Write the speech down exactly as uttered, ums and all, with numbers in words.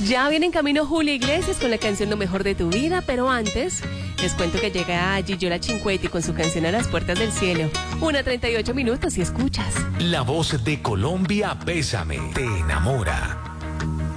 Ya viene en camino Julio Iglesias con la canción Lo Mejor de Tu Vida, pero antes les cuento que llega Gigiola Cinquetti con su canción A las Puertas del Cielo. Una treinta y ocho minutos y escuchas. La voz de Colombia, Bésame, te enamora.